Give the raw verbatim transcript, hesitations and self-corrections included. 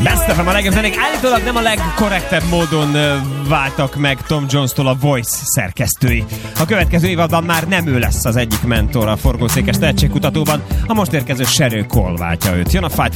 Best of a legjobb zenék. Állítólag nem a legkorrektebb módon váltak meg Tom Jones-tól a Voice szerkesztői. A következő évadban már nem ő lesz az egyik mentor a forgószékes tehetségkutatóban, a most érkező Sheryl Cole váltja őt. Jön a Fight